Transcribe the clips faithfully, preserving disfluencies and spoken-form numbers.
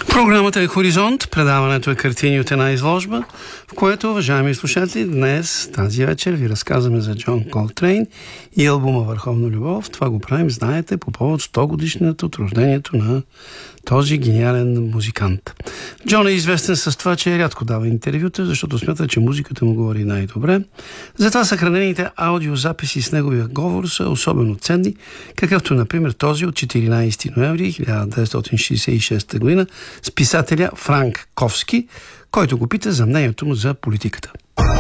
Програмата е Хоризонт, предаването е картини от една изложба, в което, уважаеми слушатели, днес, тази вечер ви разказваме за Джон Колтрейн и албума Върховна любов. Това го правим, знаете, по повод сто годишнината от рождението на този гениален музикант. Джон е известен с това, че рядко дава интервюта, защото смята, че музиката му говори най-добре. Затова съхранените аудиозаписи с неговия говор са особено ценни, какъвто, например, този от четиринайсети ноември хиляда деветстотин шейсет и шеста година с писателя Франк Ковски, който го пита за мнението му за политиката.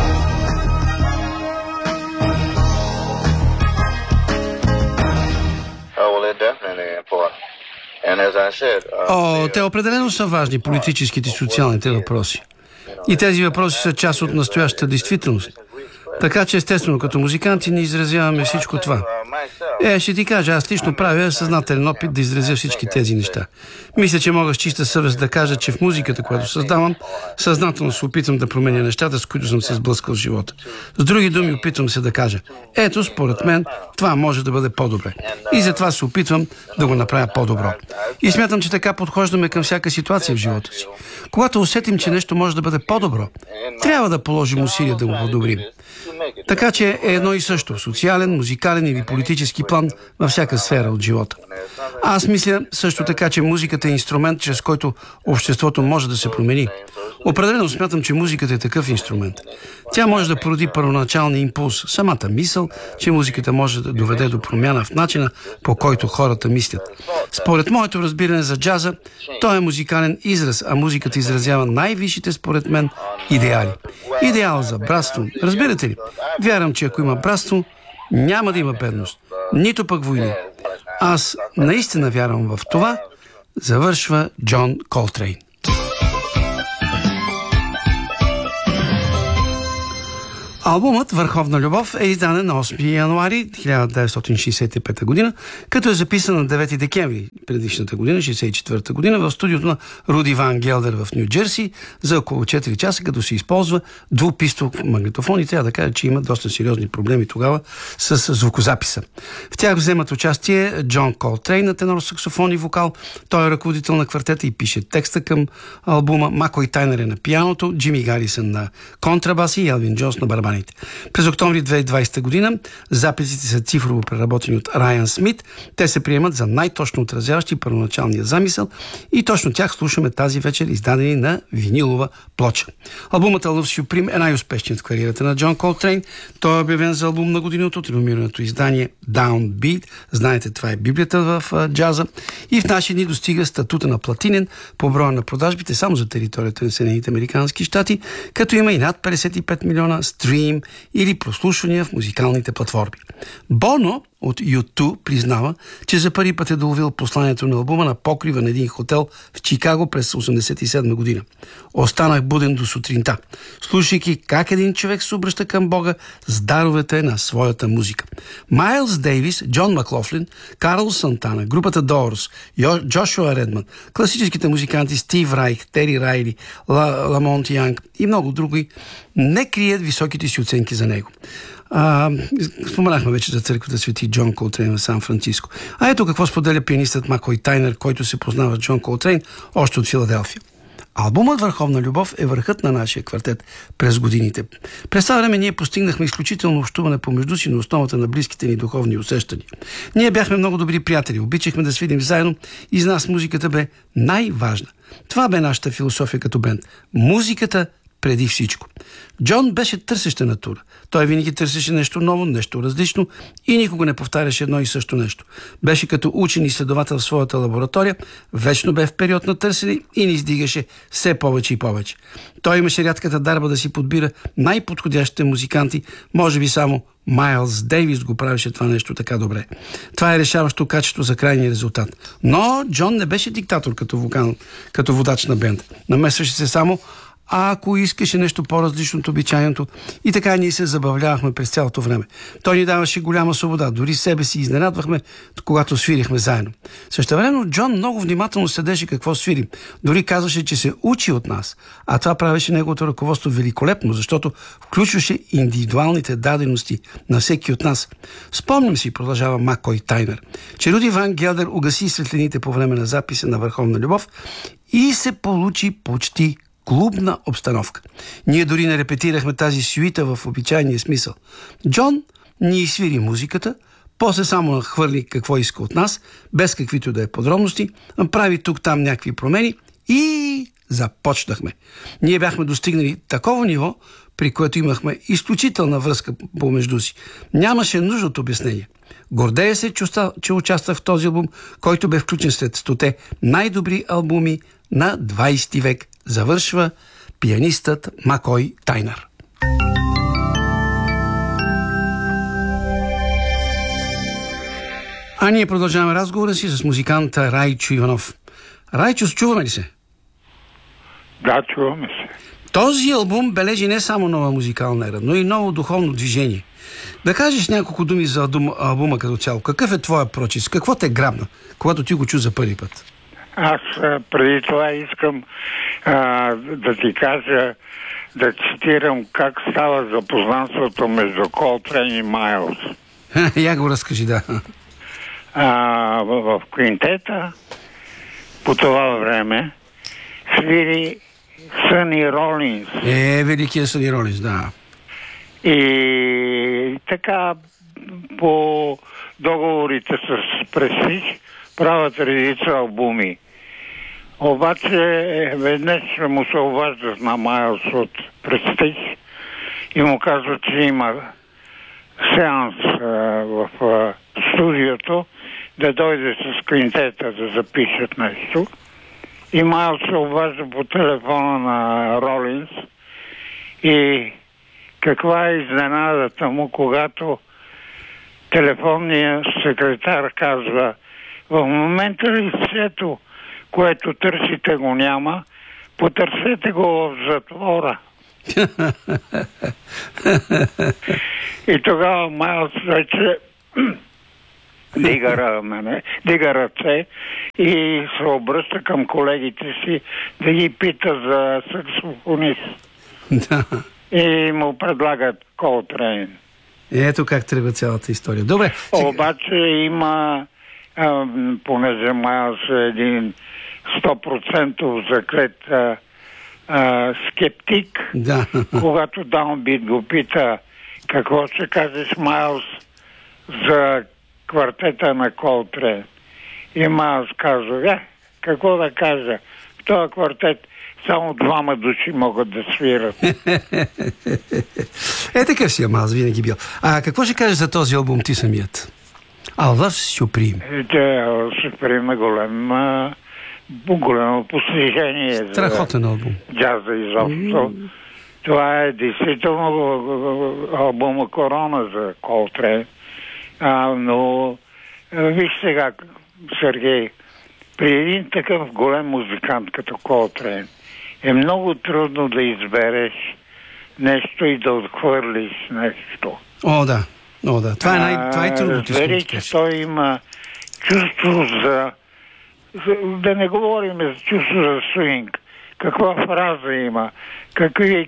О, те определено са важни, политическите и социалните въпроси. И тези въпроси са част от настоящата действителност. Така че, естествено, като музиканти не изразяваме всичко това. Е, ще ти кажа, аз лично правя съзнателен опит да изразя всички тези неща. Мисля, че мога с чиста съвест да кажа, че в музиката, която създавам, съзнателно се опитвам да променя нещата, с които съм се сблъскал в живота. С други думи, опитвам се да кажа: ето, според мен, това може да бъде по-добре. И затова се опитвам да го направя по-добро. И смятам, че така подхождаме към всяка ситуация в живота си. Когато усетим, че нещо може да бъде по-добро, трябва да положим усилия да го подобрим. Така че е едно и също, социален, музикален или политически план във всяка сфера от живота. Аз мисля също така, че музиката е инструмент, чрез който обществото може да се промени. Определено смятам, че музиката е такъв инструмент. Тя може да породи първоначалния импулс, самата мисъл, че музиката може да доведе до промяна в начина, по който хората мислят. Според моето разбиране за джаза, той е музикален израз, а музиката изразява най-висшите, според мен, идеали. Идеал за братство. Разбирате ли? Вярвам, че ако има братство, няма да има бедност, нито пък войни. Аз наистина вярвам в това, завършва Джон Колтрейн. Албумът Върховна любов е издаден на осми януари хиляда деветстотин шейсет и пета година, като е записан на девети декември предишната година, шейсет и четвърта година, в студиото на Руди Ван Гелдер в Ню Джерси за около четири часа, като се използва двупистов магнитофон и трябва да кажа, че има доста сериозни проблеми тогава с звукозаписа. В тях вземат участие Джон Колтрейн на тенор, саксофон и вокал. Той е ръководител на квартета и пише текста към албума. Макой Тайнер е на пианото, Джими Гарисън на контрабас и Елвин Джонс на барабани. През октомври две хиляди и двадесета година записите са цифрово преработени от Райан Смит. Те се приемат за най-точно отразяващи първоначалния замисъл и точно тях слушаме тази вечер, издадени на винилова плоча. Албумът Love Supreme е най-успешният в кариерата на Джон Колтрейн. Той е обявен за албум на годината от реномираното издание Downbeat. Знаете, това е библията в а, джаза. И в наши дни достига статута на платинен по броя на продажбите само за територията на Съединените американски щати, като има и над петдесет и пет милиона стрим или прослушвания в музикалните платформи. Боно от Ю ту признава, че за първи път е доловил посланието на албума на покрива на един хотел в Чикаго през осемдесет и седма година. Останах буден до сутринта, слушайки как един човек се обръща към Бога с даровете на своята музика. Майлз Дейвис, Джон Маклофлин, Карл Сантана, групата Doors, Джошуа Редман, класическите музиканти Стив Райх, Тери Райли, Ламонт Янг и много други не крият високите си оценки за него. А, споменахме вече за църквата Свети Джон Колтрейн в Сан Франциско. А ето какво споделя пианистът Макой Тайнер, който се познава с Джон Колтрейн още от Филаделфия. Албумът Върховна любов е върхът на нашия квартет през годините. През това време ние постигнахме изключително общуване помежду си на основата на близките ни духовни усещания. Ние бяхме много добри приятели, обичахме да свирим заедно и за нас музиката бе най-важна. Това бе нашата философия като бенд. Музиката преди всичко. Джон беше търсеща натура. Той винаги търсеше нещо ново, нещо различно и никога не повтаряше едно и също нещо. Беше като учен и следовател в своята лаборатория, вечно бе в период на търсене и ни издигаше все повече и повече. Той имаше рядката дарба да си подбира най-подходящите музиканти, може би само Майлз Дейвис го правеше това нещо така добре. Това е решаващо качество за крайния резултат. Но Джон не беше диктатор като вокал, като водач на бенд. Намесваше се само а ако искаше нещо по-различно от обичайното. И така ние се забавлявахме през цялото време. Той ни даваше голяма свобода, дори себе си изненадвахме, когато свирихме заедно. Същевременно Джон много внимателно следеше какво свирим. Дори казваше, че се учи от нас, а това правеше неговото ръководство великолепно, защото включваше индивидуалните дадености на всеки от нас. Спомням си, продължава Макой Тайнер, че Руди Ван Гелдер угаси светлините по време на записа на Върховна любов и се получи почти клубна обстановка. Ние дори не репетирахме тази сюита в обичайния смисъл. Джон ни свири музиката, после само нахвърли какво иска от нас, без каквито да е подробности, прави тук-там някакви промени и започнахме. Ние бяхме достигнали такова ниво, при което имахме изключителна връзка помежду си. Нямаше нужда от обяснение. Гордея се, че участвах в този албум, който бе включен след стоте най-добри албуми на двайсети век, завършва пианистът Макой Тайнер. А ние продължаваме разговора си с музиканта Райчо Иванов. Райчо, чуваме ли се? Да, чуваме се. Този албум бележи не само нова музикална ера, но и ново духовно движение. Да кажеш няколко думи за албума като цяло. Какъв е твоя прочис? Какво те грабна, когато ти го чу за първи път? Аз преди това искам а, да ти кажа, да цитирам как става запознанството между Колтрейн и Майлз. Я го разкажи, да. А, в, в квинтета по това време свири Съни Ролинс. Е, великия Съни Ролинс, да. И така по договорите с Престиж правят редица албуми. Обаче веднъж му се обаждат на Майлз от Престиж и му казват, че има сеанс а, в а, студиото, да дойде с квинтета да запишат нещо. И Майлз се обажда по телефона на Ролинс и каква е изненадата му, когато телефонният секретар казва: в момента лицето, което търсите, го няма, потърсете го в затвора. И тогава Майлз вече дига рамене, дига ръце и се обръща към колегите си да ги пита за саксофонист. И му предлагат Колтрейн. Ето как тръгва цялата история. Добре. Обаче има, а, понеже Майлз е един сто процента заклет а, а, скептик, да. Когато Даунбит го пита какво ще кажеш, Майлз, за квартета на Колтрейн. И Майлз казва: е, какво да кажа, в този квартет само двама души могат да свират. Е, такъв си, Майлз винаги бил. А какво ще кажеш за този албум ти самият? I Love Supreme. Supreme е голем, а, голямо постижение. Страхотен албум. Джаза изобщо. Mm. Това е действително албума корона за Колтрейн. А, но виж сега, Сергей, при един такъв голем музикант като Колтрейн е много трудно да избереш нещо и да отхвърлиш нещо. О, да. О, да. Това е, най- това е трудното. Разбери, че той има чувство за, за... Да не говорим за чувство за свинг. Каква фраза има? Какви,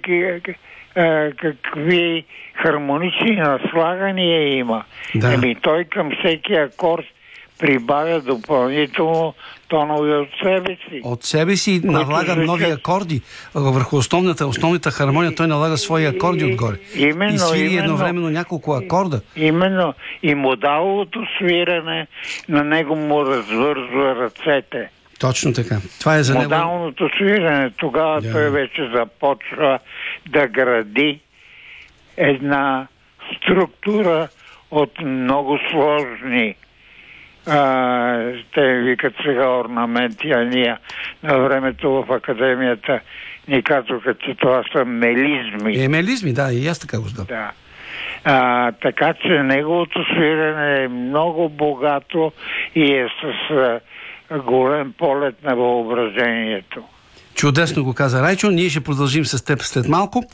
какви хармонични наслагания има? Да. Еми, той към всеки акорд прибавя допълнително тонове от себе си. От себе си налага нови акорди. Върху основната, основната хармония той налага свои акорди отгоре. Именно, и свири именно, едновременно няколко акорда. Именно. И модаловото свирене на него му развързва ръцете. Точно така. Това е за него. Модалното свирене. Тогава yeah. той вече започва да гради една структура от много сложни, а, те викат сега орнаменти, а ние на времето в академията ни казваха, че това са мелизми. Е, мелизми, да, и аз така го знам. Да. А, така че неговото свирене е много богато и е с а, голем полет на въображението. Чудесно го каза Райчо. Ние ще продължим с теб след малко.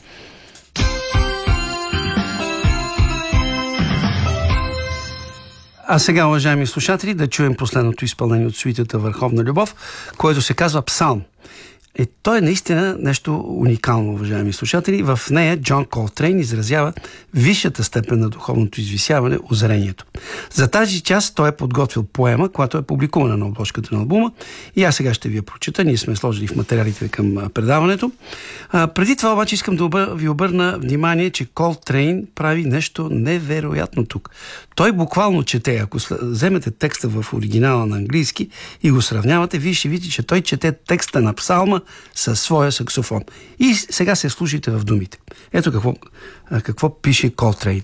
А сега, уважаеми слушатели, да чуем последното изпълнение от сюитата Върховна любов, което се казва Псалм. Е, то е наистина нещо уникално, уважаеми слушатели. В нея Джон Колтрейн изразява висшата степен на духовното извисяване, озрението. За тази част той е подготвил поема, която е публикувана на обложката на албума. И аз сега ще ви я прочита. Ние сме сложили в материалите към предаването. А, преди това обаче искам да ви обърна внимание, че Колтрейн прави нещо невероятно тук. Той буквално чете, ако вземете текста в оригинала на английски и го сравнявате, вие ще видите, че той чете текста на псалма със своя саксофон. И сега се слушайте в думите. Ето какво, какво пише Колтрейн.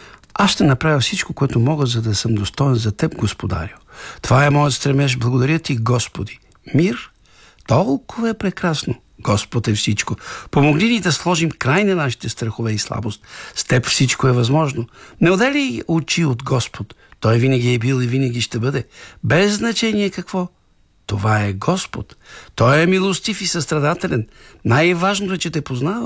Аз ще направя всичко, което мога, за да съм достоен за теб, Господарю. Това е моят стремеж. Благодаря ти, Господи. Мир толкова е прекрасно. Господ е всичко. Помогни ни да сложим край на нашите страхове и слабост. С теб всичко е възможно. Не отделяй очи от Господ. Той винаги е бил и винаги ще бъде. Без значение какво. Това е Господ. Той е милостив и състрадателен. Най-важното е, че те познавам.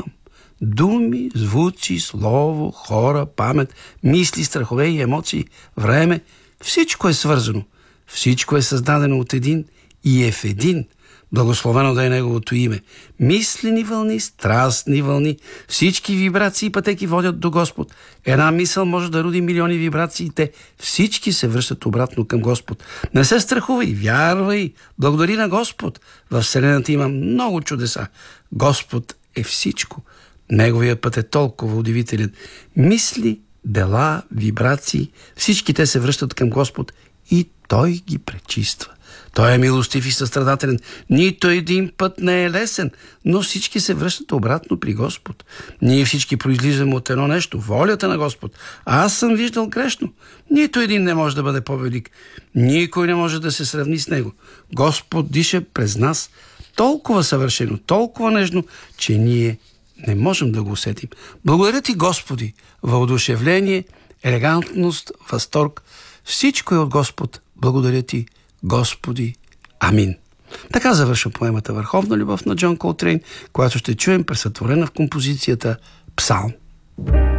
Думи, звуци, слово, хора, памет, мисли, страхове и емоции, време. Всичко е свързано. Всичко е създадено от един и е в един. Благословено да е Неговото име. Мислени вълни, страстни вълни, всички вибрации и пътеки водят до Господ. Една мисъл може да роди милиони вибрации и те всички се връщат обратно към Господ. Не се страхувай, вярвай, благодари на Господ. Във Вселената има много чудеса. Господ е всичко. Неговият път е толкова удивителен. Мисли, дела, вибрации, всички те се връщат към Господ и Той ги пречиства. Той е милостив и състрадателен. Нито един път не е лесен, но всички се връщат обратно при Господ. Ние всички произлизаме от едно нещо – волята на Господ. А аз съм виждал грешно. Нито един не може да бъде по-велик. Никой не може да се сравни с Него. Господ диша през нас толкова съвършено, толкова нежно, че ние не можем да го усетим. Благодаря ти, Господи, въодушевление, елегантност, възторг. Всичко е от Господ. Благодаря ти, Господи. Амин. Така завършва поемата Върховна любов на Джон Колтрейн, която ще чуем пресътворена в композицията Псалм.